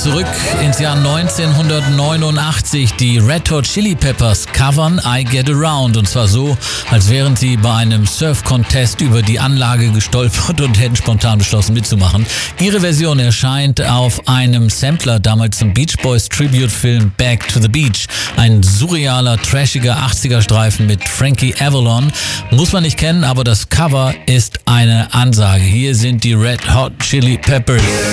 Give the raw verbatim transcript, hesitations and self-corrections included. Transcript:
zurück ins Jahr neunzehnhundertneunundachtzig. Die Red Hot Chili Peppers covern I Get Around. Und zwar so, als wären sie bei einem Surf-Contest über die Anlage gestolpert und hätten spontan beschlossen mitzumachen. Ihre Version erscheint auf einem Sampler, damals zum Beach Boys Tribute-Film Back to the Beach. Ein surrealer, trashiger achtziger-Streifen mit Frankie Avalon. Muss man nicht kennen, aber das Cover ist eine Ansage. Hier sind die Red Hot Chili Peppers.